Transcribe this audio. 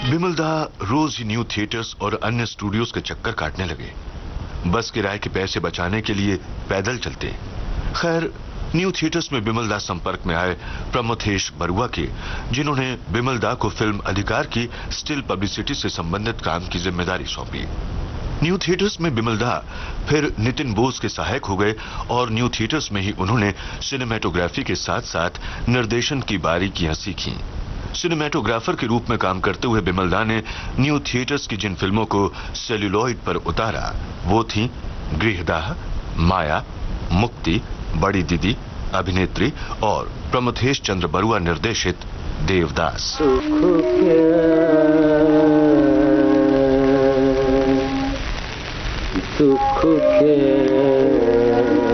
बिमलदा रोज ही new theatres और अन्य studios के चक्कर काटने लगे। बस किराए के पैसे बचाने के लिए पैदल चलते। खैर, न्यू थिएटर्स में बिमलदा संपर्क में आए प्रमथेश बरुआ के, जिन्होंने बिमलदा को फिल्म अधिकार की स्टिल पब्लिसिटी से संबंधित काम की जिम्मेदारी सौंपी। न्यू थिएटर्स में बिमलदा फिर नितिन बोस के सहायक हो गए और न्यू थिएटर्स में ही उन्होंने सिनेमेटोग्राफी के साथ साथ निर्देशन की बारीकियां सीखी। सिनेमेटोग्राफर के रूप में काम करते हुए बिमलदा ने न्यू थिएटर्स की जिन फिल्मों को सेल्यूलॉइड पर उतारा वो थी गृहदाह, माया, मुक्ति, बड़ी दीदी, अभिनेत्री और प्रमथेश चंद्र बरुआ निर्देशित देवदास। दुख के